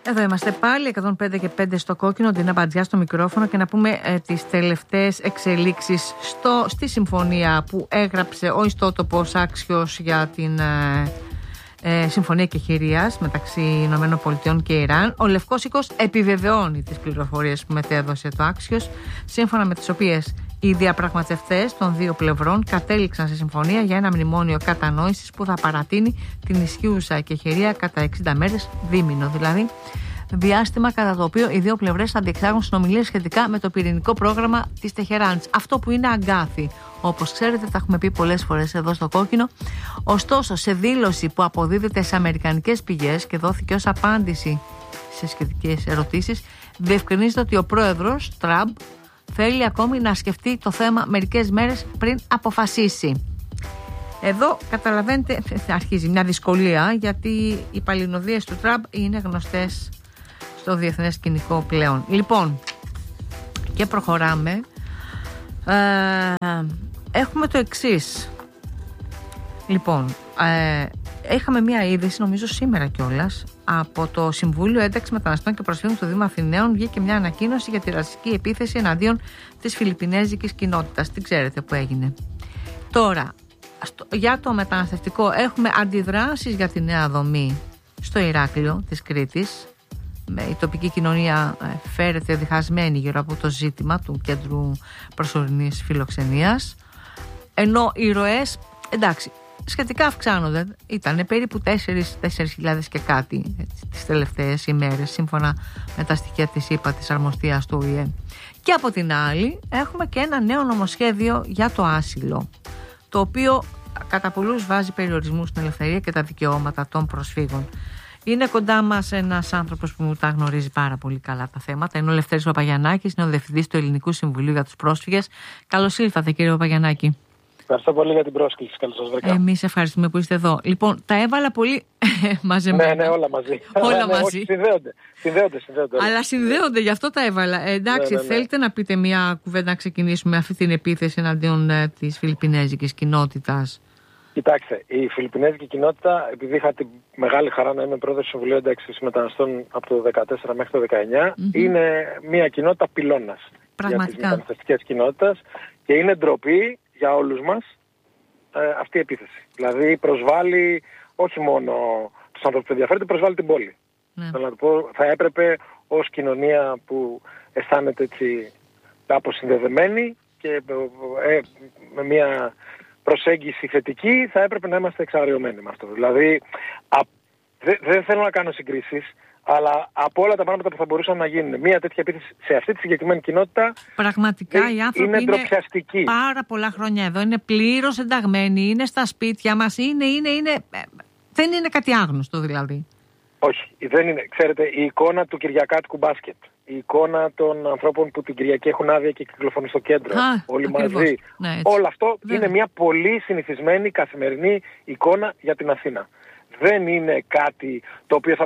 Εδώ είμαστε πάλι, 105 και 5 στο κόκκινο, Ντίνα Μπατζιά στο μικρόφωνο, και να πούμε τις τελευταίες εξελίξεις στη συμφωνία που έγραψε ο ιστότοπος Άξιος για την συμφωνία κεχηρίας μεταξύ Ηνωμένων Πολιτειών και Ιράν. Ο Λευκός Οίκος επιβεβαιώνει τις πληροφορίες που μετέδωσε το Άξιος, σύμφωνα με τις οποίες οι διαπραγματευτές των δύο πλευρών κατέληξαν σε συμφωνία για ένα μνημόνιο κατανόησης που θα παρατείνει την ισχύουσα κεχηρία κατά 60 μέρες, δίμηνο δηλαδή, διάστημα κατά το οποίο οι δύο πλευρές θα διεξάγουν συνομιλίες σχετικά με το πυρηνικό πρόγραμμα της Τεχεράνης. Αυτό που είναι αγκάθι, όπως ξέρετε, τα έχουμε πει πολλές φορές εδώ στο κόκκινο. Ωστόσο, σε δήλωση που αποδίδεται σε αμερικανικές πηγές και δόθηκε ως απάντηση σε σχετικές ερωτήσεις, διευκρινίζεται ότι ο πρόεδρος Τραμπ θέλει ακόμη να σκεφτεί το θέμα μερικές μέρες πριν αποφασίσει. Εδώ καταλαβαίνετε, αρχίζει μια δυσκολία, γιατί οι παλινοδίες του Τραμπ είναι γνωστές στο διεθνές σκηνικό πλέον. Λοιπόν, και προχωράμε. Έχουμε το εξής. Λοιπόν, είχαμε μια είδηση, νομίζω σήμερα κιόλας, από το Συμβούλιο Ένταξης Μεταναστών και Προσφύγων του Δήμου Αθηναίων. Βγήκε μια ανακοίνωση για τη ρατσιστική επίθεση εναντίον της φιλιππινέζικης κοινότητας. Τι ξέρετε που έγινε. Τώρα, για το μεταναστευτικό έχουμε αντιδράσεις για τη νέα δομή στο Ηράκλειο της Κρήτης. Η τοπική κοινωνία φέρεται διχασμένη γύρω από το ζήτημα του κέντρου προσωρινής φιλοξενίας, ενώ οι ροές, εντάξει, σχετικά αυξάνονται. Ήταν περίπου 4.000 και κάτι τις τελευταίες ημέρες, σύμφωνα με τα στοιχεία της ΥΠΑ, της αρμοστίας του ΟΗΕ. Και από την άλλη έχουμε και ένα νέο νομοσχέδιο για το άσυλο, το οποίο κατά πολλούς βάζει περιορισμούς στην ελευθερία και τα δικαιώματα των προσφύγων. Είναι κοντά μας ένας άνθρωπος που τα γνωρίζει πάρα πολύ καλά τα θέματα. Είναι ο Λευτέρης Παπαγιαννάκης, είναι ο Διευθυντής του Ελληνικού Συμβουλίου για τους Πρόσφυγες. Καλώς ήλθατε, κύριε Παπαγιαννάκη. Ευχαριστώ πολύ για την πρόσκληση. Καλώς σας βρήκα. Εμείς ευχαριστούμε που είστε εδώ. Λοιπόν, τα έβαλα πολύ μαζεμένα. Ναι, όλα μαζί. Όλα μαζί. Όχι, συνδέονται. Αλλά συνδέονται, γι' αυτό τα έβαλα. Εντάξει, θέλετε να πείτε μια κουβέντα να ξεκινήσουμε αυτή την επίθεση εναντίον της φιλιππινέζικης κοινότητας? Κοιτάξτε, η φιλιππινέζικη κοινότητα, επειδή είχα τη μεγάλη χαρά να είμαι πρόεδρος του Συμβουλίου Ένταξης Μεταναστών από το 2014 μέχρι το 2019, είναι μια κοινότητα πυλώνας για τις μεταναστευτικές κοινότητες και είναι ντροπή για όλους μας αυτή η επίθεση. Δηλαδή προσβάλλει όχι μόνο τους ανθρώπους που ενδιαφέρονται, προσβάλλει την πόλη. Θέλω να το πω, θα έπρεπε ως κοινωνία που αισθάνεται έτσι κάπως συνδεδεμένη και με μια προσέγγιση θετική, θα έπρεπε να είμαστε εξαγριωμένοι με αυτό. Δηλαδή, δεν θέλω να κάνω συγκρίσεις, αλλά από όλα τα πράγματα που θα μπορούσαν να γίνουν, μια τέτοια επίθεση σε αυτή τη συγκεκριμένη κοινότητα, πραγματικά οι άνθρωποι είναι ντροπιαστικοί. Πάρα πολλά χρόνια εδώ, είναι πλήρως ενταγμένοι, είναι στα σπίτια μας, δεν είναι κάτι άγνωστο δηλαδή. Όχι, δεν είναι. Ξέρετε, η εικόνα του κυριακάτικου μπάσκετ, η εικόνα των ανθρώπων που την Κυριακή έχουν άδεια και κυκλοφορούν στο κέντρο, όλοι ακριβώς μαζί, ναι, όλο αυτό είναι μια πολύ συνηθισμένη καθημερινή εικόνα για την Αθήνα. Δεν είναι κάτι το οποίο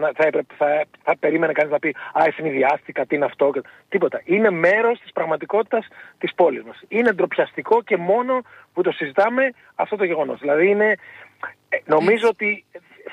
θα περίμενε κανείς να πει «Α, ευνηδιάστηκα, τι είναι αυτό», τίποτα. Είναι μέρος της πραγματικότητας της πόλης μας. Είναι ντροπιαστικό και μόνο που το συζητάμε αυτό το γεγονός. Δηλαδή νομίζω ότι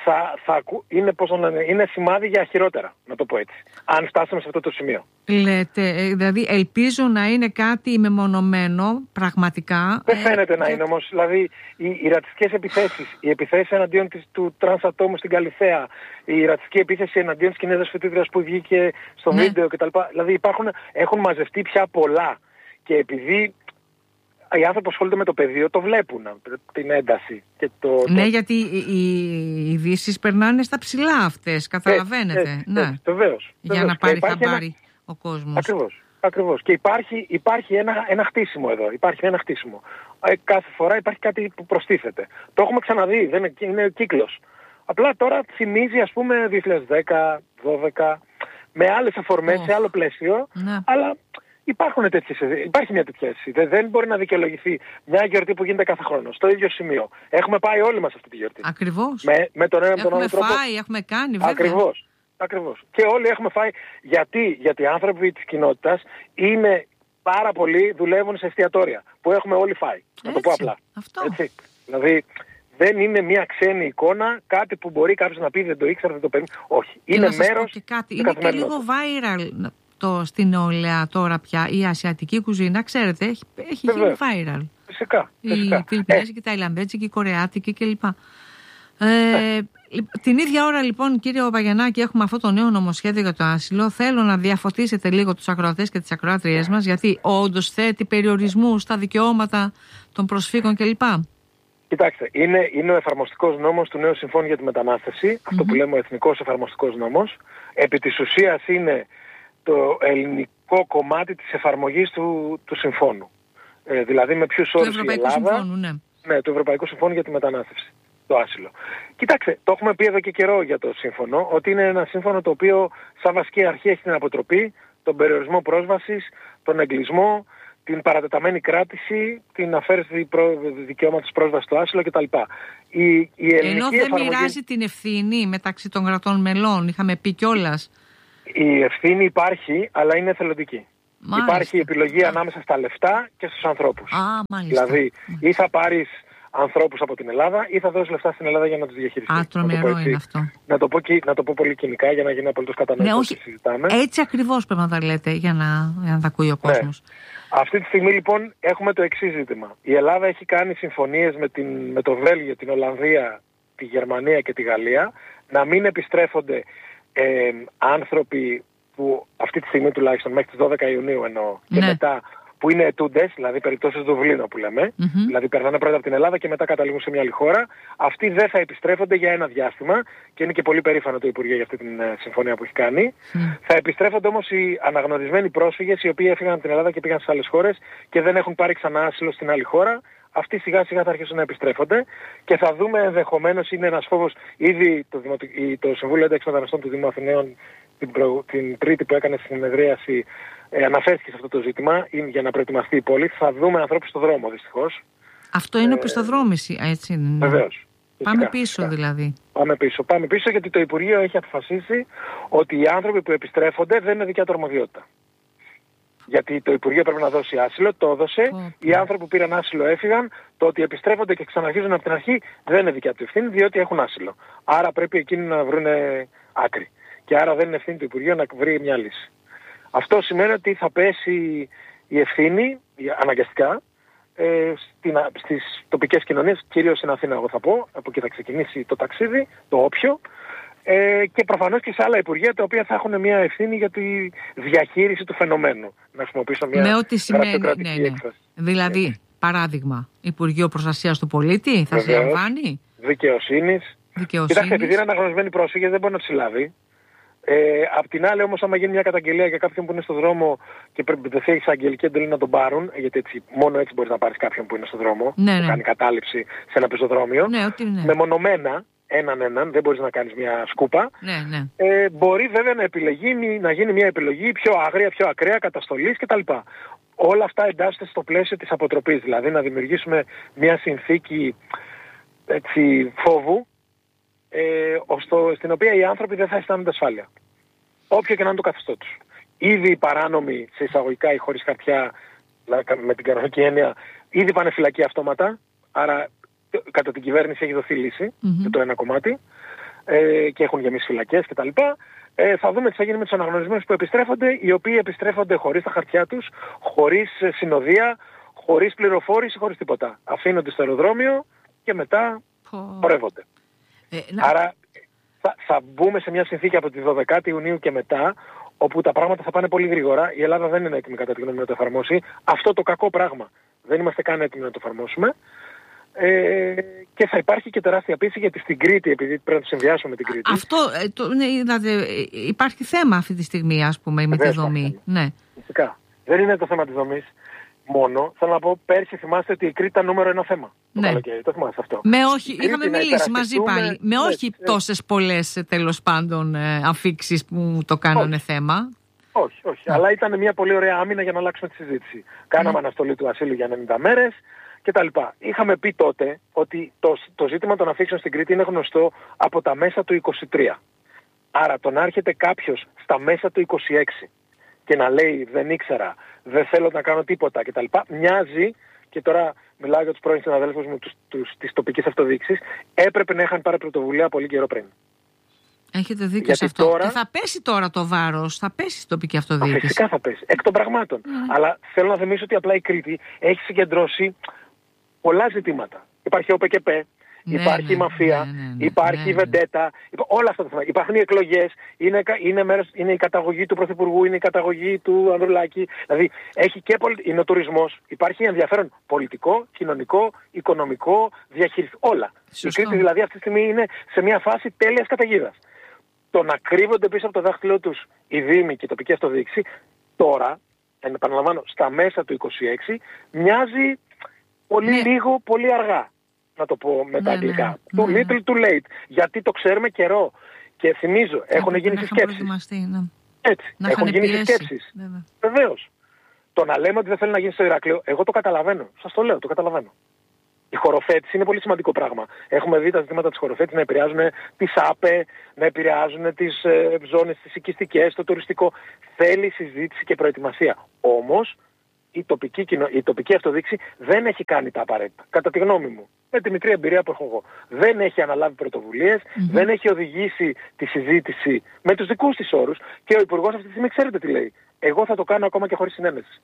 είναι σημάδι για χειρότερα, να το πω έτσι, αν φτάσουμε σε αυτό το σημείο. Λέτε, δηλαδή ελπίζω να είναι κάτι μεμονωμένο πραγματικά. Δεν φαίνεται να είναι όμως. Δηλαδή οι ρατσιστικές επιθέσεις, οι επιθέσεις εναντίον του τρανς ατόμου στην Καλιθέα, η ρατσιστική επίθεση εναντίον της Κινέζας φοιτήτριας που βγήκε στο βίντεο κτλ. Δηλαδή έχουν μαζευτεί πια πολλά, και επειδή οι άνθρωποι που ασχολούνται με το πεδίο το βλέπουν, την ένταση. Ναι, γιατί οι ειδήσεις περνάνε στα ψηλά αυτές, καταλαβαίνετε. Βεβαίως. Για να πάρει χαμπάρι ο κόσμος. Ακριβώς. Και υπάρχει ένα χτίσιμο εδώ. Υπάρχει ένα χτίσιμο. Κάθε φορά υπάρχει κάτι που προστίθεται. Το έχουμε ξαναδεί, είναι κύκλος. Απλά τώρα θυμίζει, ας πούμε, 2010, 2012, με άλλες αφορμές, σε άλλο πλαίσιο, αλλά υπάρχει μια τέτοια αίσθηση. Δεν μπορεί να δικαιολογηθεί μια γιορτή που γίνεται κάθε χρόνο, στο ίδιο σημείο. Έχουμε πάει όλοι μας αυτή τη γιορτή. Ακριβώς. Με τον ένα με τον άλλο τρόπο. Έχουμε φάει, έχουμε κάνει, βέβαια. Ακριβώς. Και όλοι έχουμε φάει. Γιατί οι άνθρωποι της κοινότητας είναι πάρα πολλοί, δουλεύουν σε εστιατόρια που έχουμε όλοι φάει. Να το πω απλά. Αυτό. Έτσι. Δηλαδή Δεν είναι μια ξένη εικόνα, κάτι που μπορεί κάποιος να πει δεν το ήξερα, δεν το περίμενε. Όχι. Είναι μέρος. Είναι και λίγο viral στην νεολαία τώρα πια. Η ασιατική κουζίνα, ξέρετε, έχει γίνει viral. Φυσικά. Η Φιλιππινέζικη, η Ταϊλανδέζικη, η Κορεάτικη κλπ. Την ίδια ώρα λοιπόν, κύριε Παπαγιαννάκη, έχουμε αυτό το νέο νομοσχέδιο για το άσυλο. Θέλω να διαφωτίσετε λίγο τους ακροατές και τις ακροάτριές μας, γιατί όντως θέτει περιορισμούς στα δικαιώματα των προσφύγων κλπ. Κοιτάξτε, είναι ο εφαρμοστικός νόμος του νέου Συμφώνου για τη Μετανάστευση, αυτό που λέμε ο εθνικός εφαρμοστικός νόμος. Επί της ουσίας είναι το ελληνικό κομμάτι της εφαρμογής του Συμφώνου. Δηλαδή με ποιους όρους η Ελλάδα... Συμφώνου, ναι, του Ευρωπαϊκού Συμφώνου για τη Μετανάστευση. Το άσυλο. Κοιτάξτε, το έχουμε πει εδώ και καιρό για το σύμφωνο, ότι είναι ένα σύμφωνο το οποίο σαν βασική αρχή έχει την αποτροπή, τον περιορισμό πρόσβασης, τον εγκλισμό, την παρατεταμένη κράτηση, την αφαίρεση δικαιώματος πρόσβασης στο άσυλο κτλ. Ενώ δεν μοιράζει την ευθύνη μεταξύ των κρατών μελών, είχαμε πει κιόλας. Η ευθύνη υπάρχει, αλλά είναι εθελοντική. Μάλιστα. Υπάρχει επιλογή ανάμεσα στα λεφτά και στους ανθρώπους. Δηλαδή, ή θα πάρεις ανθρώπους από την Ελλάδα ή θα δώσει λεφτά στην Ελλάδα για να τους διαχειριστεί. Τρομερό είναι αυτό. Να το πω πολύ κοινικά για να γίνει απολύτως κατανοητό ότι συζητάμε. Έτσι ακριβώς πρέπει να τα λέτε για να τα ακούει ο κόσμος. Ναι. Αυτή τη στιγμή λοιπόν έχουμε το εξής ζήτημα. Η Ελλάδα έχει κάνει συμφωνίες με το Βέλγιο, την Ολλανδία, τη Γερμανία και τη Γαλλία να μην επιστρέφονται άνθρωποι που αυτή τη στιγμή τουλάχιστον μέχρι τις 12 Ιουνίου εννοώ και μετά που είναι ετούντες, δηλαδή περιπτώσεις Δουβλίνο που λέμε, δηλαδή περνάνε πρώτα από την Ελλάδα και μετά καταλήγουν σε μια άλλη χώρα, αυτοί δεν θα επιστρέφονται για ένα διάστημα και είναι και πολύ περήφανο το Υπουργείο για αυτή την συμφωνία που έχει κάνει. Θα επιστρέφονται όμως οι αναγνωρισμένοι πρόσφυγες οι οποίοι έφυγαν από την Ελλάδα και πήγαν σε άλλες χώρες και δεν έχουν πάρει ξανά άσυλο στην άλλη χώρα. Αυτοί σιγά σιγά θα αρχίσουν να επιστρέφονται και θα δούμε ενδεχομένως, είναι ένας φόβος, ήδη το Συμβούλιο Ένταξης Μεταναστών του Δήμου Αθηναίων την Τρίτη που έκανε συνεδρίαση αναφέρθηκε σε αυτό το ζήτημα για να προετοιμαστεί η πόλη. Θα δούμε ανθρώπους στο δρόμο δυστυχώς. Αυτό είναι οπισθοδρόμηση, έτσι είναι. Βεβαίως. Πάμε πίσω δηλαδή. Πάμε πίσω γιατί το Υπουργείο έχει αποφασίσει ότι οι άνθρωποι που επιστρέφονται δεν είναι δικιά του αρμοδιότητα. Γιατί το Υπουργείο πρέπει να δώσει άσυλο, το έδωσε. Οι άνθρωποι που πήραν άσυλο έφυγαν. Το ότι επιστρέφονται και ξαναρχίζουν από την αρχή δεν είναι δικιά του ευθύνη, διότι έχουν άσυλο. Άρα πρέπει εκείνοι να βρουν άκρη. Και άρα δεν είναι ευθύνη του Υπουργείου να βρει μια λύση. Αυτό σημαίνει ότι θα πέσει η ευθύνη αναγκαστικά στις τοπικές κοινωνίες, κυρίως στην Αθήνα εγώ θα πω, από εκεί θα ξεκινήσει το ταξίδι, το όποιο, και προφανώς και σε άλλα υπουργεία τα οποία θα έχουν μια ευθύνη για τη διαχείριση του φαινομένου. Να χρησιμοποιήσω μια γραφειοκρατική έκφραση. Δηλαδή, παράδειγμα, Υπουργείο Προστασίας του Πολίτη θα συλλαμβάνει. Δικαιοσύνης. Κοιτάξτε, επειδή είναι αναγνωρισμένοι πρόσφυγες δεν μπορεί να τους συλλάβει. Απ' την άλλη όμως άμα γίνει μια καταγγελία για κάποιον που είναι στον δρόμο και δεν θα έχεις αγγελική εντολή να τον πάρουν, γιατί μόνο έτσι μπορείς να πάρεις κάποιον που είναι στον δρόμο, που κάνει κατάληψη σε ένα πεζοδρόμιο, μεμονωμένα, έναν, δεν μπορείς να κάνεις μια σκούπα. Μπορεί βέβαια να γίνει μια επιλογή πιο άγρια, πιο ακραία, καταστολής κτλ. Όλα αυτά εντάσσονται στο πλαίσιο της αποτροπής, δηλαδή να δημιουργήσουμε μια συνθήκη φόβου, στην οποία οι άνθρωποι δεν θα αισθάνονται ασφάλεια. Όποιο και να είναι το καθεστώ τους. Ήδη οι παράνομοι, σε εισαγωγικά ή χωρίς χαρτιά, με την κανονική έννοια, ήδη πάνε φυλακή αυτόματα. Άρα, κατά την κυβέρνηση έχει δοθεί λύση για το ένα κομμάτι και έχουν γεμίσει φυλακές κτλ. Θα δούμε τι θα γίνει με τους αναγνωρισμένους που επιστρέφονται, οι οποίοι επιστρέφονται χωρίς τα χαρτιά τους, χωρίς συνοδεία, χωρίς πληροφόρηση, χωρίς τίποτα. Αφήνονται στο αεροδρόμιο και μετά πορεύονται. Άρα θα μπούμε σε μια συνθήκη από τη 12η Ιουνίου και μετά, όπου τα πράγματα θα πάνε πολύ γρήγορα. Η Ελλάδα δεν είναι έτοιμη κατά τη γνώμη να το εφαρμόσει. Αυτό το κακό πράγμα. Δεν είμαστε καν έτοιμοι να το εφαρμόσουμε. Και θα υπάρχει και τεράστια πίεση γιατί στην Κρήτη, επειδή πρέπει να το συνδυάσουμε με την Κρήτη. Αυτό υπάρχει θέμα αυτή τη στιγμή, ας πούμε, με τη δομή. Ναι. Φυσικά. Δεν είναι το θέμα της δομής μόνο. Θέλω να πω, πέρσι θυμάστε ότι η Κρήτη ήταν νούμερο ένα θέμα. Το θυμάστε αυτό. Είχαμε μιλήσει μαζί πάλι. Με όχι τόσες πολλές τέλος πάντων αφίξεις που το κάνανε θέμα. Όχι. Αλλά ήταν μια πολύ ωραία άμυνα για να αλλάξουμε τη συζήτηση. Κάναμε αναστολή του ασύλου για 90 μέρες κτλ. Είχαμε πει τότε ότι το ζήτημα των αφίξεων στην Κρήτη είναι γνωστό από τα μέσα του 23. Άρα το να έρχεται κάποιος στα μέσα του 26 και να λέει δεν ήξερα, δεν θέλω να κάνω τίποτα κτλ. Μοιάζει, και τώρα μιλάω για τους πρώην συναδέλφους μου της τοπικής αυτοδιοίκησης, έπρεπε να είχαν πάρει πρωτοβουλία πολύ καιρό πριν. Έχετε δίκιο σε αυτό. Τώρα, και θα πέσει τώρα το βάρος, θα πέσει στην τοπική αυτοδιοίκηση. Φυσικά θα πέσει, εκ των πραγμάτων. Αλλά θέλω να θυμίσω ότι απλά η Κρήτη έχει συγκεντρώσει πολλά ζητήματα. Υπάρχει ο ΠΚΠ, υπάρχει η μαφία, υπάρχει η βεντέτα, όλα αυτά τα θέματα. Υπάρχουν οι εκλογές, είναι η καταγωγή του Πρωθυπουργού, είναι η καταγωγή του Ανδρουλάκη. Δηλαδή έχει και είναι ο τουρισμός, υπάρχει ενδιαφέρον πολιτικό, κοινωνικό, οικονομικό, διαχειριστικό, όλα. Σωστό. Η Κρήτη δηλαδή αυτή τη στιγμή είναι σε μια φάση τέλειας καταιγίδας. Το να κρύβονται πίσω από το δάχτυλό τους οι δήμοι και η τοπική αυτοδιοίκηση, τώρα, επαναλαμβάνω, στα μέσα του 26, μοιάζει πολύ λίγο, πολύ αργά. Να το πω με τα αγγλικά. Too little, too late. Γιατί το ξέρουμε καιρό. Και θυμίζω, έχουν γίνει συσκέψεις. Έτσι, έχουν γίνει συσκέψεις. Βεβαίως. Το να λέμε ότι δεν θέλει να γίνει στο Ηράκλειο, εγώ το καταλαβαίνω. Σας το λέω, το καταλαβαίνω. Η χωροθέτηση είναι πολύ σημαντικό πράγμα. Έχουμε δει τα ζητήματα της χωροθέτησης να επηρεάζουν τις ΑΠΕ, να επηρεάζουν τις ζώνες, τις οικιστικές, το τουριστικό. Θέλει συζήτηση και προετοιμασία. Όμως, η τοπική αυτοδιοίκηση δεν έχει κάνει τα απαραίτητα. Κατά τη γνώμη μου, με τη μικρή εμπειρία που έχω εγώ, δεν έχει αναλάβει πρωτοβουλίες, δεν έχει οδηγήσει τη συζήτηση με τους δικούς της όρους και ο Υπουργός αυτή τη στιγμή ξέρετε τι λέει. Εγώ θα το κάνω ακόμα και χωρίς συνένεση.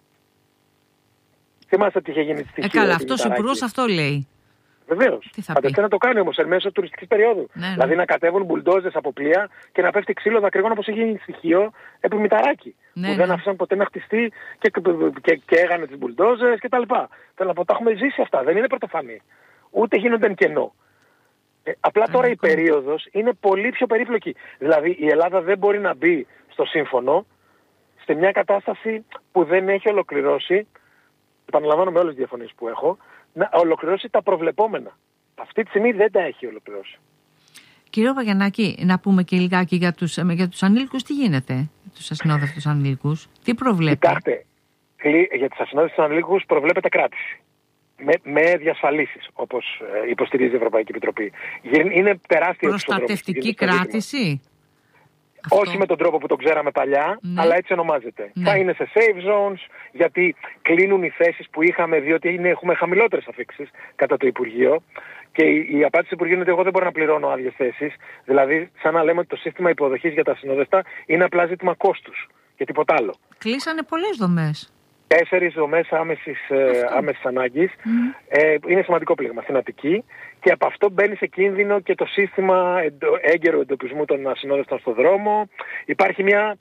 Θυμάστε τι είχε γίνει στη Χίο. Καλά, αυτός ο Υπουργός αυτό λέει. Βεβαίως. Φανταστείτε να το κάνει όμως εν μέσω τουριστικής περίοδου. Δηλαδή να κατέβουν μπουλντόζες από πλοία και να πέφτει ξύλο δακρυγόνο όπως είχε γίνει στη Χίο επί Μηταράκη. Που δεν άφησαν ποτέ να χτιστεί και έγανε τις μπουλντόζες κτλ. Θέλω να πω, τα έχουμε ζήσει αυτά. Δεν είναι πρωτοφανή. Ούτε γίνονται εν κενό. Απλά τώρα η περίοδος είναι πολύ πιο περίπλοκη. Δηλαδή η Ελλάδα δεν μπορεί να μπει στο σύμφωνο σε μια κατάσταση που δεν έχει ολοκληρώσει. Επαναλαμβάνω με όλες τις διαφωνίες που έχω, να ολοκληρώσει τα προβλεπόμενα. Αυτή τη στιγμή δεν τα έχει ολοκληρώσει. Κύριε Παγιαννάκη, να πούμε και λιγάκι για τους ανήλικους τι γίνεται, για τους ασυνόδευτους ανήλικους, τι προβλέπετε? Κοιτάξτε, για τους ασυνόδευτους ανήλικους προβλέπεται κράτηση. Με διασφαλίσεις, όπως υποστηρίζει η Ευρωπαϊκή Επιτροπή. Είναι τεράστια προστατευτική κράτηση. Όχι με τον τρόπο που το ξέραμε παλιά, αλλά έτσι ονομάζεται. Θα είναι σε safe zones, γιατί κλείνουν οι θέσεις που είχαμε, διότι έχουμε χαμηλότερες αφήξεις κατά το Υπουργείο. Και η απάντηση του Υπουργείου είναι ότι εγώ δεν μπορώ να πληρώνω άδειες θέσεις. Δηλαδή, σαν να λέμε ότι το σύστημα υποδοχής για τα ασυνόδευτα είναι απλά ζήτημα κόστους και τίποτα άλλο. Κλείσανε πολλές δομές. 4 δομές άμεσης ανάγκης. Είναι σημαντικό πλήγμα στην Αττική και από αυτό μπαίνει σε κίνδυνο και το σύστημα έγκαιρου εντοπισμού των ασυνόδευτων στον δρόμο. Υπάρχει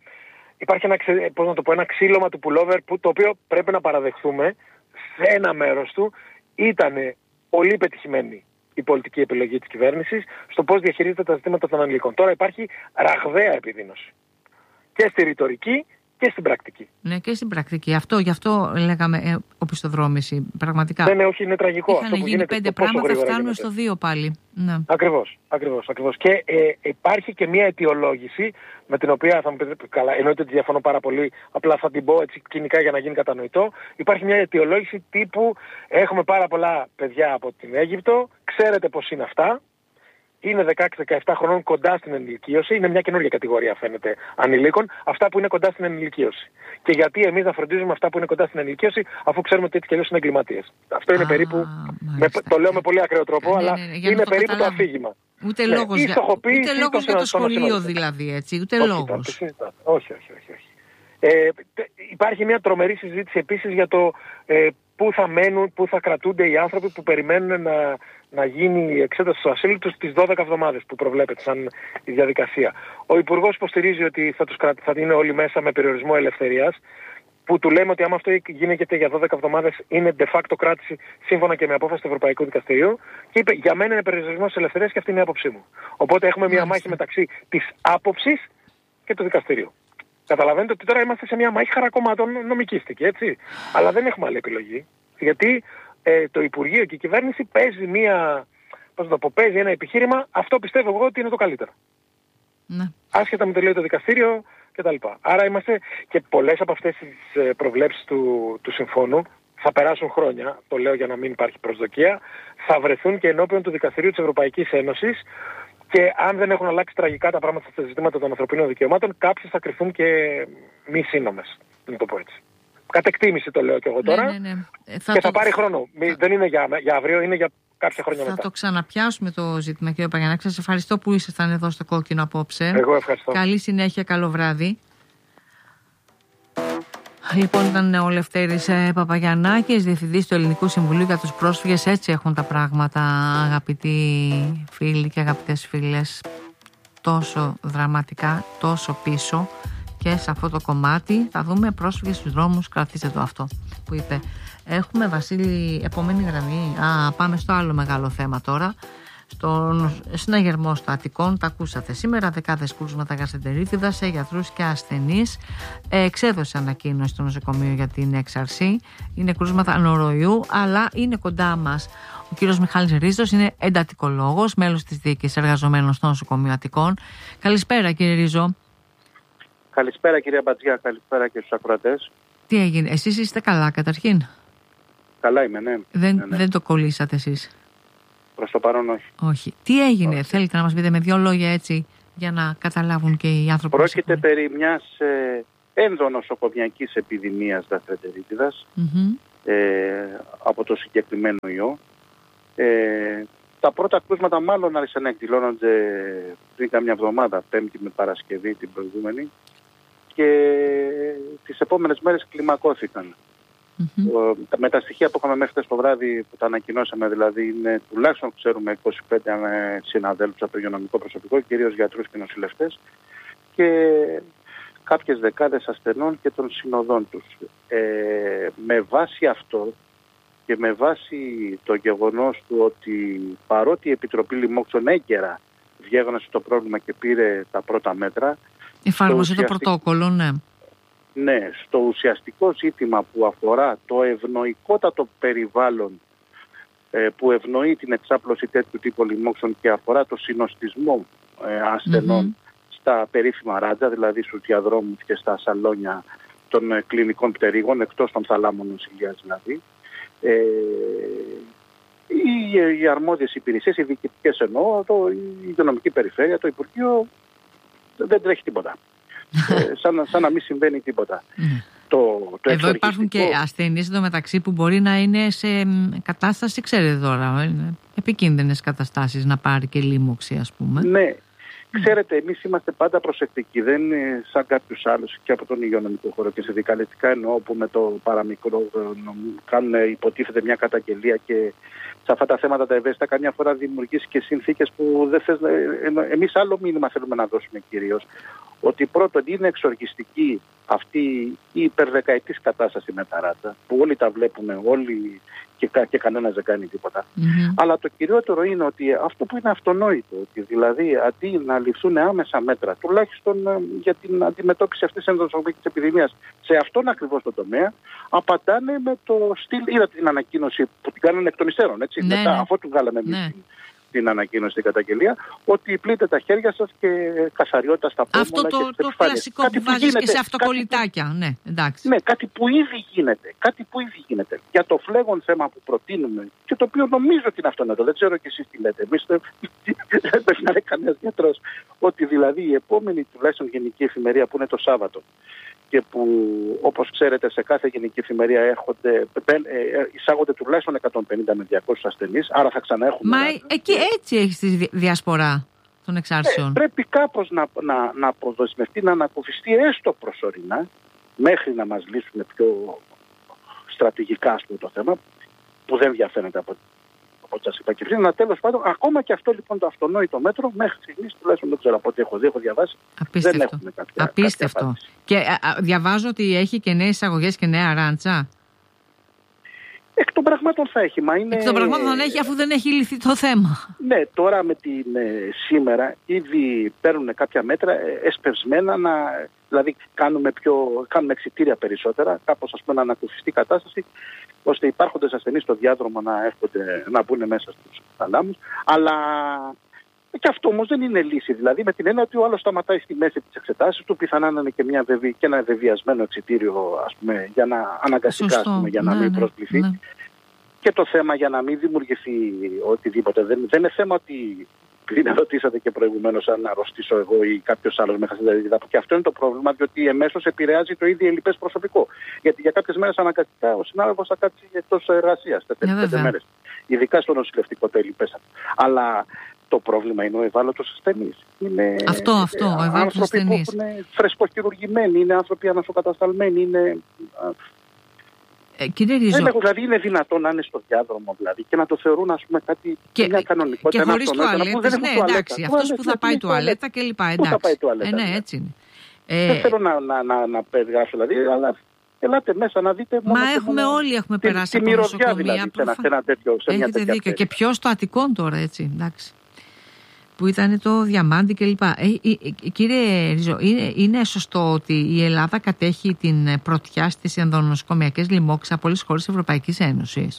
ένα ξύλωμα του pullover το οποίο πρέπει να παραδεχθούμε σε ένα μέρος του ήταν πολύ πετυχημένη η πολιτική επιλογή της κυβέρνησης στο πώς διαχειρίζεται τα ζητήματα των ανηλίκων. Τώρα υπάρχει ραγδαία επιδείνωση και στη ρητορική και στην πρακτική. Ναι, και στην πρακτική. Γι' αυτό λέγαμε οπισθοδρόμηση. Πραγματικά. Ναι, όχι, είναι τραγικό. Είχαν γίνει 5 πράγματα, φτάνουμε στο 2 πάλι. Ναι. Ακριβώς. Και υπάρχει και μια αιτιολόγηση με την οποία θα μου πείτε, καλά, εννοείται ότι διαφωνώ πάρα πολύ, απλά θα την πω έτσι κοινικά για να γίνει κατανοητό. Υπάρχει μια αιτιολόγηση τύπου έχουμε πάρα πολλά παιδιά από την Αίγυπτο, ξέρετε πώς είναι αυτά. Είναι 16-17 χρονών κοντά στην ενηλικίωση. Είναι μια καινούργια κατηγορία, φαίνεται, ανηλίκων. Αυτά που είναι κοντά στην ενηλικίωση. Και γιατί εμείς να φροντίζουμε αυτά που είναι κοντά στην ενηλικίωση, αφού ξέρουμε ότι έτσι κι αλλιώς είναι εγκληματίες. Αυτό είναι περίπου. Το λέω με πολύ ακραίο τρόπο, αλλά είναι περίπου το αφήγημα. Ούτε λόγος για το σχολείο, δηλαδή, έτσι. Ούτε λόγος. Όχι. Υπάρχει μια τρομερή συζήτηση επίσης για το πού θα μένουν, πού θα κρατούνται οι άνθρωποι που περιμένουν να γίνει η εξέταση του ασύλου τους τις 12 εβδομάδες που προβλέπεται σαν η διαδικασία. Ο Υπουργός υποστηρίζει ότι θα είναι όλοι μέσα με περιορισμό ελευθερίας, που του λέμε ότι άμα αυτό γίνεται για 12 εβδομάδες είναι de facto κράτηση σύμφωνα και με απόφαση του Ευρωπαϊκού Δικαστηρίου και είπε για μένα είναι περιορισμός ελευθερίας και αυτή είναι η άποψή μου. Οπότε έχουμε μια μάχη μεταξύ της άποψης και του δικαστηρίου. Καταλαβαίνετε ότι τώρα είμαστε σε μια μάχη χαρακομμάτων νομικίστικη, έτσι. Αλλά δεν έχουμε άλλη επιλογή. Γιατί το Υπουργείο και η κυβέρνηση παίζει ένα επιχείρημα, αυτό πιστεύω εγώ ότι είναι το καλύτερο. Ναι. Άσχετα με το λέει το δικαστήριο κτλ. Άρα είμαστε και πολλές από αυτές τις προβλέψεις του συμφώνου θα περάσουν χρόνια, το λέω για να μην υπάρχει προσδοκία, θα βρεθούν και ενώπιον του Δικαστηρίου της Ευρωπαϊκής Ένωσης. Και αν δεν έχουν αλλάξει τραγικά τα πράγματα στα ζητήματα των ανθρωπίνων δικαιωμάτων, κάποιες θα κρυφθούν και μη σύνομες, να το πω έτσι. Κατ' εκτίμηση το λέω και εγώ τώρα. Και θα πάρει χρόνο. Δεν είναι για αύριο, είναι για κάποια χρόνια μετά. Θα το ξαναπιάσουμε το ζήτημα, κύριε Παπαγιαννάκη. Σας ευχαριστώ που ήσασταν εδώ στο Κόκκινο απόψε. Εγώ ευχαριστώ. Καλή συνέχεια, καλό βράδυ. Λοιπόν, ήταν ο Λευτέρης Παπαγιαννάκης, Διευθυντής του Ελληνικού Συμβουλίου για τους Πρόσφυγες. Έτσι έχουν τα πράγματα, αγαπητοί φίλοι και αγαπητές φίλες. Τόσο δραματικά, τόσο πίσω και σε αυτό το κομμάτι. Θα δούμε πρόσφυγες στους δρόμους. Κρατήστε το αυτό που είπε. Έχουμε, Βασίλη, επόμενη γραμμή. Πάμε στο άλλο μεγάλο θέμα τώρα. Στον συναγερμό στο Αττικών, τα ακούσατε σήμερα. Δεκάδες κρούσματα γαστεντερίτιδα σε γιατρούς και ασθενείς. Εξέδωσε ανακοίνωση στο νοσοκομείο για την έξαρση. Είναι κρούσματα νοροϊού, αλλά είναι κοντά μας ο κύριος Μιχάλης Ρίζος, είναι εντατικολόγος, μέλος της διοίκησης εργαζομένων στο νοσοκομείο Αττικών. Καλησπέρα, κύριε Ρίζο. Καλησπέρα, κυρία Μπατζιά, καλησπέρα και στους ακροατές. Τι έγινε, εσείς είστε καλά καταρχήν? Καλά είμαι, ναι. Δεν το κολλήσατε εσείς? Προς το παρόν όχι. Όχι. Τι έγινε, θέλετε να μας πείτε με δύο λόγια έτσι για να καταλάβουν και οι άνθρωποι? Πρόκειται περί μιας ενδονοσοκομιακής επιδημίας γαστρεντερίτιδας από το συγκεκριμένο ιό. Τα πρώτα κρούσματα μάλλον άρχισαν να εκδηλώνονται πριν καμιά εβδομάδα, Πέμπτη με Παρασκευή την προηγούμενη, και τις επόμενες μέρες κλιμακώθηκαν. Με τα στοιχεία που είχαμε μέχρι χθες το βράδυ, που τα ανακοινώσαμε, δηλαδή είναι τουλάχιστον ξέρουμε 25 συναδέλφους από το υγειονομικό προσωπικό, κυρίως γιατρούς και νοσηλευτές, και κάποιες δεκάδες ασθενών και των συνοδών τους. Με βάση αυτό και με βάση το γεγονός του ότι παρότι η Επιτροπή Λοιμόξεων έγκαιρα διέγνωσε το πρόβλημα και πήρε τα πρώτα μέτρα, εφάρμοσε το πρωτόκολλο, ναι. Ναι, στο ουσιαστικό ζήτημα που αφορά το ευνοϊκότατο περιβάλλον που ευνοεί την εξάπλωση τέτοιου τύπου λοιμόξεων και αφορά το συνοστισμό ασθενών στα περίφημα ράτζα, δηλαδή στους διαδρόμους και στα σαλόνια των κλινικών πτερίγων, εκτός των θαλάμων νοσηλείας δηλαδή, οι αρμόδιες υπηρεσίες, οι διοικητικές εννοώ, η υγειονομική περιφέρεια, το Υπουργείο, δεν τρέχει τίποτα. Σαν να μην συμβαίνει τίποτα. Εδώ υπάρχουν και ασθενείς εντωμεταξύ που μπορεί να είναι σε κατάσταση, ξέρετε τώρα, επικίνδυνες καταστάσεις, να πάρει και λίμωξη, ας πούμε. Ναι, ξέρετε, εμείς είμαστε πάντα προσεκτικοί. Δεν είναι σαν κάποιους άλλους και από τον υγειονομικό χώρο και συνδικαλιστικά εννοώ, που με το παραμικρό κάνουν, υποτίθεται, μια καταγγελία και σε αυτά τα θέματα τα ευαίσθητα καμιά φορά δημιουργήσει και συνθήκες που δεν θες. Εμείς άλλο μήνυμα θέλουμε να δώσουμε κυρίως. Ότι πρώτον είναι εξοργιστική αυτή η υπερδεκαετής κατάσταση με τα ράτσα, που όλοι τα βλέπουμε, όλοι και κανένας δεν κάνει τίποτα. Αλλά το κυριότερο είναι ότι αυτό που είναι αυτονόητο, ότι δηλαδή αντί να ληφθούν άμεσα μέτρα, τουλάχιστον για την αντιμετώπιση αυτής της ενδοσοκομιακής επιδημίας, σε αυτόν ακριβώς το τομέα, απαντάνε με το στυλ. Είδατε την ανακοίνωση που την κάνανε εκ των υστέρων, έτσι, μετά, αφού του βγάλαμε εμείς την ανακοίνωση στην καταγγελία, ότι πλείτε τα χέρια σας και καθαριότητα στα πόδια. Αυτό το κλασικό που βάζεις και σε αυτοκολλητάκια. Ναι, εντάξει. Ναι, κάτι που ήδη γίνεται. Για το φλέγον θέμα που προτείνουμε και το οποίο νομίζω ότι είναι αυτονόητο, δεν ξέρω και εσείς τι λέτε. Εμείς δεν πρέπει να είναι κανένας γιατρός. Ότι δηλαδή η επόμενη τουλάχιστον γενική εφημερία που είναι το Σάββατο, και που όπως ξέρετε σε κάθε γενική εφημερία εισάγονται τουλάχιστον 150 με 200 ασθενείς, άρα θα ξαναέχουμε. Μα εκεί έτσι έχεις τη διασπορά των εξάρσεων. Πρέπει κάπως να αποδοσμευτεί, να ανακουφιστεί έστω προσωρινά, μέχρι να μας λύσουν πιο στρατηγικά το θέμα, που δεν διαφαίνεται από ό,τι σας είπα και πριν. Αλλά τέλος πάντων, ακόμα και αυτό λοιπόν το αυτονόητο μέτρο, μέχρι στιγμής, τουλάχιστον δεν ξέρω από ό,τι έχω δει, έχω διαβάσει, απίστευτο. Δεν έχουμε κάποια Απίστευτο. Και διαβάζω ότι έχει και νέες εισαγωγές και νέα ράντσα. Εκ των πραγμάτων θα έχει. Εκ των πραγμάτων θα έχει, αφού δεν έχει λυθεί το θέμα. Ναι, τώρα με την σήμερα ήδη παίρνουν κάποια μέτρα εσπευσμένα, δηλαδή κάνουμε εξιτήρια περισσότερα, κάπως ας πούμε να ανακουφιστεί η κατάσταση, ώστε υπάρχοντες ασθενείς στο διάδρομο να μπουν μέσα στους θαλάμους. Αλλά και αυτό όμως δεν είναι λύση. Δηλαδή με την έννοια ότι ο άλλος σταματάει στη μέση της εξετάσεις του, πιθανά να είναι και ένα βεβαιασμένο εξιτήριο, ας πούμε, για να αναγκαστικά, για να μην προσκληθεί. Ναι. Και το θέμα για να μην δημιουργηθεί οτιδήποτε. Δεν είναι θέμα ότι επειδή με ρωτήσατε και προηγουμένως αν αρρωστήσω εγώ ή κάποιος άλλος μέχρι στην. Και αυτό είναι το πρόβλημα, διότι εμέσως επηρεάζει το ίδιο ελλειπές προσωπικό. Γιατί για κάποιες μέρες αναγκαστικά ο συνάδελφος θα κάτσει εκτός εργασίας 5 μέρες. Ειδικά στο νοσηλευτικό το ελλειπές. Αλλά το πρόβλημα είναι ο ευάλωτος ασθενής. Είναι ο ευάλωτος ασθενής. Που είναι φρεσκοχειρουργημένοι, είναι άνθρωποι ανασοκατασταλμένοι, είναι. Κύριε Ρίζο, δηλαδή είναι δυνατόν να είναι στο διάδρομο δηλαδή, και να το θεωρούν ας πούμε κάτι μια κανονικότητα. Και χωρίς τουαλέτες, ναι εντάξει, αυτός που θα πάει τουαλέτα και λοιπά, εντάξει. Ναι, έτσι είναι. Δεν θέλω να περιγράψω δηλαδή, αλλά ελάτε μέσα να δείτε. Όλοι έχουμε περάσει από νοσοκομεία. Δηλαδή, έχετε δίκιο. Και ποιο στο Αττικόν τώρα, έτσι, εντάξει. Που ήταν το Διαμάντι κλπ. Κύριε Ριζο, είναι σωστό ότι η Ελλάδα κατέχει την πρωτιά στις ενδονοσοκομιακές λοιμώξεις από όλες τις χώρες της Ευρωπαϊκής Ένωσης?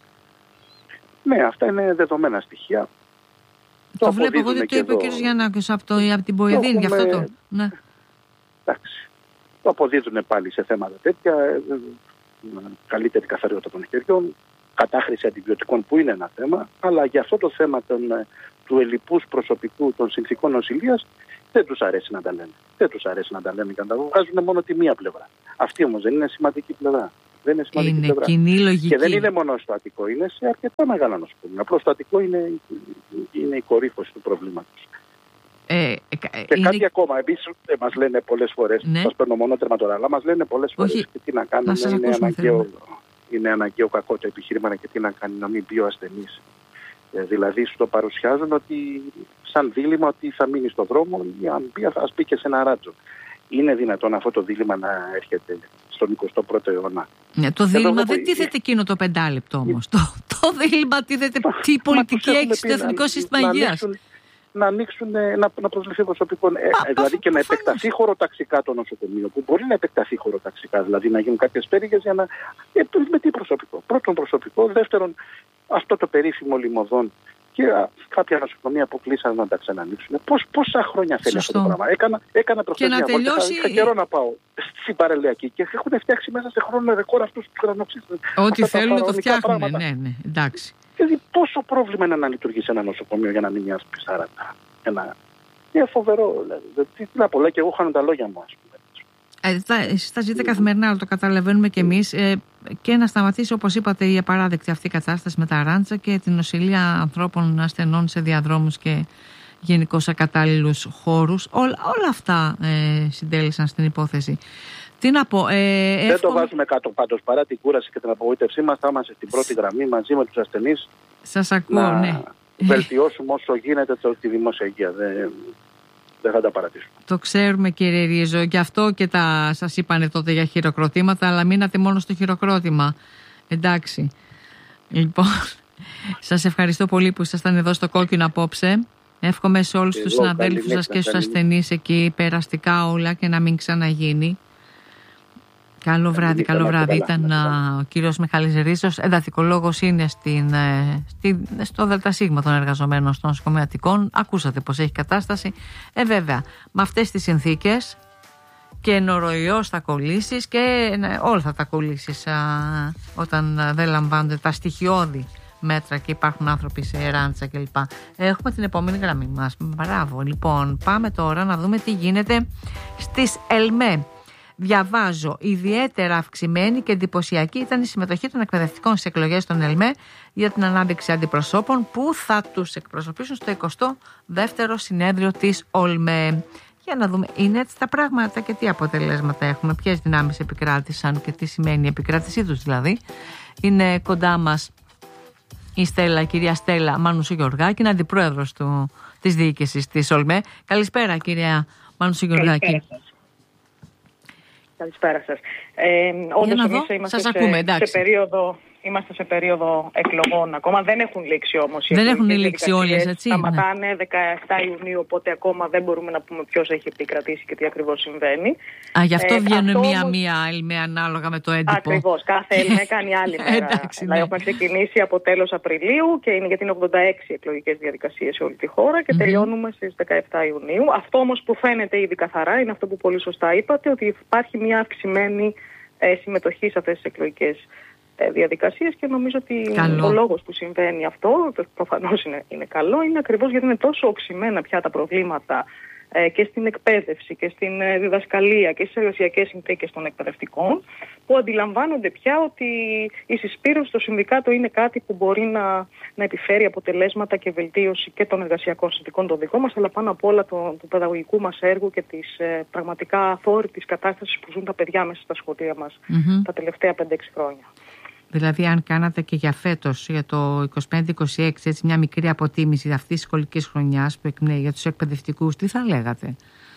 Ναι, αυτά είναι δεδομένα στοιχεία. Το βλέπω εγώ ότι το είπε ο κύριος Γιαννάκος από την Ποεδίν, γι' αυτό το. Ναι. Εντάξει. Το αποδίδουν πάλι σε θέματα τέτοια. Καλύτερη καθαριότητα των χεριών, κατάχρηση αντιβιωτικών που είναι ένα θέμα, αλλά για αυτό το θέμα του ελλειπούς προσωπικού των συνθηκών νοσηλείας δεν τους αρέσει να τα λένε. Δεν τους αρέσει να τα λένε και να τα βγάζουν μόνο τη μία πλευρά. Αυτή όμως δεν είναι σημαντική πλευρά. Δεν είναι σημαντική πλευρά. Κοινή λογική. Και δεν είναι μόνο στο Αττικό, είναι σε αρκετά μεγάλα νοσοκομεία. Απλώς το Αττικό είναι η κορύφωση του προβλήματος. Και κάτι ακόμα, επίσης μας λένε πολλές φορές, σας παίρνω μόνο τερματορά, αλλά μας λένε πολλές φορές και τι να κάνουμε, είναι αναγκαίο κακό το επιχείρημα και τι να κάνει να μην πει ο ασθενής. Δηλαδή σου το παρουσιάζουν ότι σαν δίλημμα ότι θα μείνει στον δρόμο ή αν πει ας μπει και σε ένα ράτζο. Είναι δυνατόν αυτό το δίλημμα να έρχεται στον 21ο αιώνα? Το δίλημμα δεν τίθεται εκείνο το 5 λεπτό όμως. Το δίλημμα τίθεται τι πολιτική έχει στο Εθνικό Σύστημα Υγείας. Να προσληφθεί προσωπικό. Δηλαδή και να επεκταθεί χωροταξικά το νοσοκομείο, που μπορεί να επεκταθεί χωροταξικά, δηλαδή να γίνουν κάποιες πέργες για να. Με τι προσωπικό? Πρώτον προσωπικό, δεύτερον αυτό το περίφημο λιμωδόν και κάποια νοσοκομεία που κλείσαν να τα ξανανοίξουν. Πόσα χρόνια θέλει αυτό το πράγμα? Έκανα προχθές μια βόλτα, είχα καιρό να πάω στην παραλιακή και έχουν φτιάξει μέσα σε χρόνο ρεκόρ αυτούς τους ουρανοξύστες. Ό,τι θέλουν το φτιάχνουν, ναι, εντάξει. Δηλαδή πόσο πρόβλημα είναι να λειτουργήσει ένα νοσοκομείο για να μην μοιάζει πισάρατα? Είναι φοβερό. Τι να πω, και εγώ χάνω τα λόγια μου, ας πούμε. Εσείς τα ζείτε καθημερινά, αλλά το καταλαβαίνουμε κι εμείς. Και να σταματήσει, όπως είπατε, η απαράδεκτη αυτή κατάσταση με τα ράντσα και την νοσηλεία ανθρώπων ασθενών σε διαδρόμους και γενικώς ακατάλληλους χώρους. Όλα αυτά συντέλεσαν στην υπόθεση. Τι να πω, δεν το βάζουμε κάτω πάντως, παρά την κούραση και την απογοήτευσή μας. Θα είμαστε στην πρώτη γραμμή μαζί με τους ασθενείς. Σας ακούω, ναι. Βελτιώσουμε όσο γίνεται τη δημόσια υγεία. Δεν θα τα παρατήσουμε. Το ξέρουμε, κύριε Ρίζο, γι' αυτό και σας είπανε τότε για χειροκροτήματα, αλλά μείνατε μόνο στο χειροκρότημα. Εντάξει. Λοιπόν, σας ευχαριστώ πολύ που ήσασταν εδώ στο Κόκκινο απόψε. Εύχομαι σε όλους τους συναδέλφους σας και στους ασθενείς εκεί περαστικά όλα και να μην ξαναγίνει. Καλό βράδυ. Ήταν ο κύριος Μιχάλης Ρίζος, εντατικολόγος, είναι στο ΔΣ των εργαζομένων των νοσοκομεατικών. Ακούσατε πως έχει κατάσταση. Βέβαια, με αυτές τις συνθήκες και νοροϊός θα κολλήσεις και όλα θα τα κολλήσεις όταν δεν λαμβάνονται τα στοιχειώδη μέτρα και υπάρχουν άνθρωποι σε ράντσα κλπ. Έχουμε την επόμενη γραμμή μας. Μπράβο. Λοιπόν, πάμε τώρα να δούμε τι γίνεται στις ΕΛΜΕ. Διαβάζω, ιδιαίτερα αυξημένη και εντυπωσιακή ήταν η συμμετοχή των εκπαιδευτικών στις εκλογές των ΕΛΜΕ για την ανάδειξη αντιπροσώπων που θα τους εκπροσωπήσουν στο 22ο συνέδριο της ΟΛΜΕ. Για να δούμε, είναι έτσι τα πράγματα και τι αποτελέσματα έχουμε, ποιες δυνάμεις επικράτησαν και τι σημαίνει η επικράτησή τους δηλαδή. Είναι κοντά μας η κυρία Στέλλα Μάνουσου Γεωργάκη, είναι αντιπρόεδρος της διοίκησης της ΟΛΜΕ. Καλησπέρα, κυρία Μάνουσου Γεωργάκη. Καλησπέρα σας. Όντως εμείς είμαστε σε περίοδο εκλογών ακόμα. Δεν έχουν λήξει όμως. Δεν έχουν λήξει όλες, έτσι. Σταματάνε 17 Ιουνίου, οπότε ακόμα δεν μπορούμε να πούμε ποιος έχει επικρατήσει και τι ακριβώς συμβαίνει. Γι' αυτό βγαίνουν μία ΕΛΜΕ ανάλογα με το έντυπο. Ακριβώς. Κάθε ΕΛΜΕ κάνει άλλη μέρα. Έχουμε ξεκινήσει από τέλος Απριλίου και είναι γιατί είναι 86 εκλογικές διαδικασίες σε όλη τη χώρα και τελειώνουμε στις 17 Ιουνίου. Αυτό όμως που φαίνεται ήδη καθαρά είναι αυτό που πολύ σωστά είπατε, ότι υπάρχει μια αυξημένη συμμετοχή σε αυτές τις εκλογικές διαδικασίες και νομίζω ότι ο λόγος που συμβαίνει αυτό, προφανώς είναι καλό, είναι ακριβώς γιατί είναι τόσο οξυμένα πια τα προβλήματα και στην εκπαίδευση και στην διδασκαλία και στις εργασιακές συνθήκες των εκπαιδευτικών, που αντιλαμβάνονται πια ότι η συσπήρωση στο συνδικάτο είναι κάτι που μπορεί να επιφέρει αποτελέσματα και βελτίωση και των εργασιακών συνθήκων των δικών μας, αλλά πάνω απ' όλα του παιδαγωγικού μας έργου και της πραγματικά αφόρητης κατάστασης που ζουν τα παιδιά μέσα στα σχολεία μας τα τελευταία 5-6 χρόνια. Δηλαδή, αν κάνατε και για φέτος, για το 25-26, έτσι μια μικρή αποτίμηση αυτής της σχολικής χρονιάς που εκπνέει για τους εκπαιδευτικούς, τι θα λέγατε?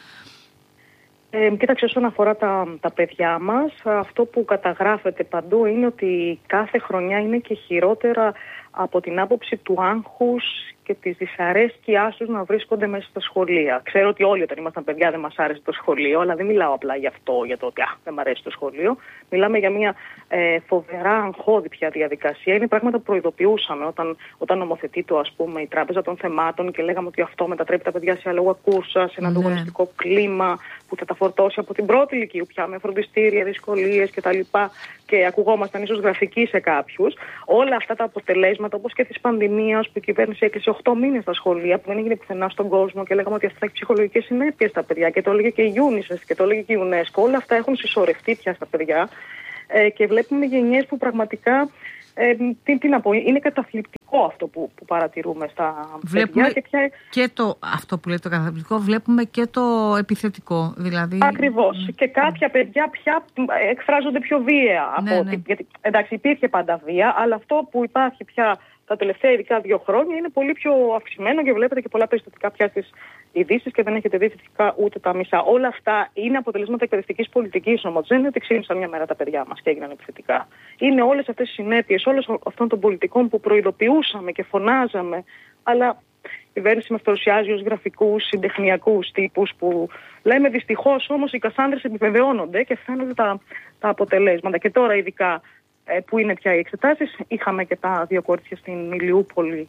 Κοίταξε, όσον αφορά τα παιδιά μας, αυτό που καταγράφεται παντού είναι ότι κάθε χρονιά είναι και χειρότερα από την άποψη του άγχους και της δυσαρέσκειάς τους να βρίσκονται μέσα στα σχολεία. Ξέρω ότι όλοι όταν ήμασταν παιδιά δεν μας άρεσε το σχολείο, αλλά δεν μιλάω απλά για αυτό, για το ότι δεν μ' αρέσει το σχολείο. Μιλάμε για μια φοβερά αγχώδη πια διαδικασία. Είναι πράγματα που προειδοποιούσαμε όταν νομοθετείται, ας πούμε, η Τράπεζα των Θεμάτων και λέγαμε ότι αυτό μετατρέπει τα παιδιά σε αλόγα κούρσα, σε ένα ανταγωνιστικό κλίμα που θα τα φορτώσει από την πρώτη ηλικία πια με φροντιστήρια, δυσκολίες κτλ. Και ακουγόμασταν ίσως γραφικοί σε κάποιους. Όλα αυτά τα αποτελέσματα, όπως και της πανδημίας που η κυβέρνηση έκλεισε 8 μήνες στα σχολεία, που δεν έγινε πουθενά στον κόσμο και λέγαμε ότι αυτά θα έχει ψυχολογικές συνέπειες στα παιδιά, και το έλεγε και η UNICEF και το έλεγε και η UNESCO. Όλα αυτά έχουν συσσωρευτεί πια στα παιδιά και βλέπουμε γενιές που πραγματικά. Τι να πω, είναι καταθλιπτικό αυτό που παρατηρούμε στα βλέπουμε παιδιά. Και αυτό που λέει το καταθλιπτικό, βλέπουμε και το επιθετικό. Δηλαδή. Ακριβώς. Και κάποια παιδιά πια εκφράζονται πιο βία. Γιατί, εντάξει, υπήρχε πάντα βία, αλλά αυτό που υπάρχει πια τα τελευταία ειδικά 2 χρόνια είναι πολύ πιο αυξημένο και βλέπετε και πολλά περιστατικά πια στις ειδήσεις και δεν έχετε δει φυσικά ούτε τα μισά. Όλα αυτά είναι αποτελέσματα εκπαιδευτικής πολιτικής όμως. Δεν είναι ότι ξύπνησαν μια μέρα τα παιδιά μας και έγιναν επιθετικά. Είναι όλες αυτές οι συνέπειες, όλων αυτών των πολιτικών που προειδοποιούσαμε και φωνάζαμε, αλλά η κυβέρνηση μας παρουσιάζει ως γραφικούς, συντεχνιακούς τύπους που λέμε δυστυχώς όμως οι Κασάνδρες επιβεβαιώνονται και φαίνονται τα αποτελέσματα. Και τώρα ειδικά που είναι πια οι εξετάσεις, είχαμε και τα 2 κορίτσια στην Ηλιούπολη.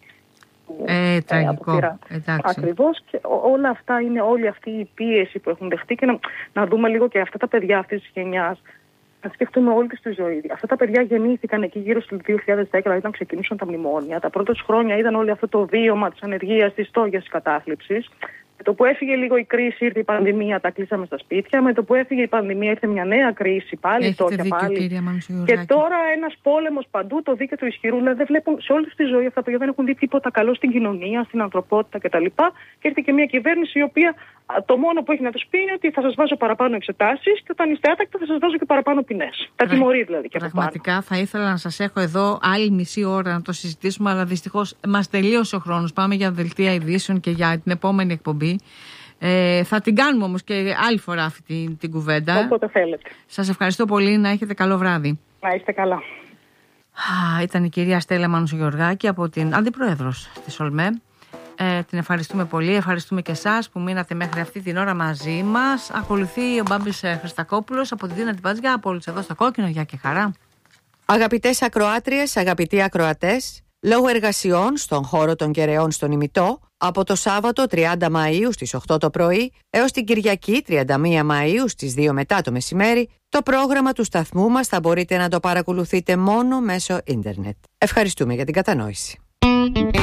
Τραγικό. Ακριβώς, και όλα αυτά είναι όλη αυτή η πίεση που έχουν δεχτεί και να δούμε λίγο και αυτά τα παιδιά αυτής της γενιάς. Να σκεφτούμε όλη τη ζωή. Αυτά τα παιδιά γεννήθηκαν εκεί γύρω στο 2010, δηλαδή όταν ξεκινούσαν τα μνημόνια. Τα πρώτα χρόνια ήταν όλο αυτό το βίωμα της ανεργίας, της στόχιας, της κατάθλιψης. Με το που έφυγε λίγο η κρίση, ήρθε η πανδημία, τα κλείσαμε στα σπίτια. Με το που έφυγε η πανδημία, ήρθε μια νέα κρίση, πάλι φτώχεια πάλι. Και τώρα ένας πόλεμος παντού, το δίκαιο του ισχυρού. Δηλαδή δεν βλέπουν σε όλη τη ζωή αυτά τα παιδιά δεν έχουν δει τίποτα καλό στην κοινωνία, στην ανθρωπότητα κτλ. Και ήρθε και μια κυβέρνηση η οποία το μόνο που έχει να τους πει είναι ότι θα σας βάζω παραπάνω εξετάσεις και όταν είστε άτακτοι θα σας βάζω και παραπάνω ποινές. Τα τιμωρεί δηλαδή. Πραγματικά θα ήθελα να σας έχω εδώ άλλη μισή ώρα να το συζητήσουμε, αλλά δυστυχώς μας τελείωσε ο χρόνος. Πάμε για δελτία ειδήσεων και για την επόμενη εκπομπή. Θα την κάνουμε όμως και άλλη φορά αυτή την κουβέντα. Όποτε θέλετε. Σας ευχαριστώ πολύ, να έχετε καλό βράδυ. Να είστε καλά. Ήταν η κυρία Στέλλα Μανουσογεωργάκη από την Αντιπρόεδρος της ΟΛΜΕ. Την ευχαριστούμε πολύ, ευχαριστούμε και εσάς που μείνατε μέχρι αυτή την ώρα μαζί μας. Ακολουθεί ο Μπάμπης Χριστακόπουλος από την Τίνα Τιπάτζια, από όλους εδώ στο Κόκκινο. Γεια και χαρά. Αγαπητές ακροάτριες, αγαπητοί ακροατές, λόγω εργασιών στον χώρο των Κεραιών στον Ημιτό, από το Σάββατο 30 Μαΐου στις 8 το πρωί έως την Κυριακή 31 Μαΐου στις 2 μετά το μεσημέρι, το πρόγραμμα του σταθμού μας θα μπορείτε να το παρακολουθείτε μόνο μέσω ίντερνετ. Ευχαριστούμε για την κατανόηση.